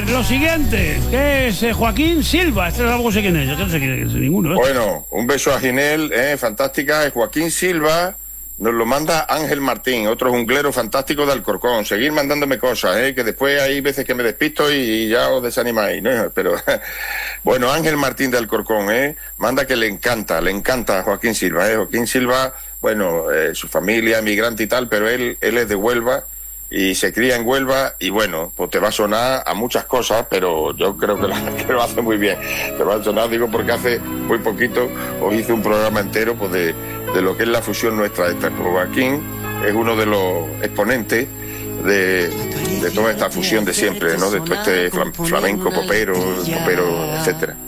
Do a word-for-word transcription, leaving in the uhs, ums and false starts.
ver, lo siguiente, que es eh, Joaquín Silva. Este tampoco sé quién es, yo no sé quién es ninguno. ¿eh? Bueno, un beso a Ginel, eh, fantástica. Joaquín Silva nos lo manda Ángel Martín, otro junglero fantástico de Alcorcón. Seguir mandándome cosas, eh, que después hay veces que me despisto y, y ya os desanimáis, ¿no? Pero bueno, Ángel Martín de Alcorcón, eh, manda que le encanta, le encanta a Joaquín Silva, eh. Joaquín Silva, bueno, eh, su familia, emigrante y tal, pero él, él es de Huelva y se cría en Huelva y bueno, pues te va a sonar a muchas cosas, pero yo creo que, la, que lo hace muy bien. Te va a sonar, digo, porque hace muy poquito os hice un programa entero pues de, de lo que es la fusión nuestra esta. Joaquín es uno de los exponentes de, de toda esta fusión de siempre, ¿no? De todo este flamenco, popero, popero, etcétera.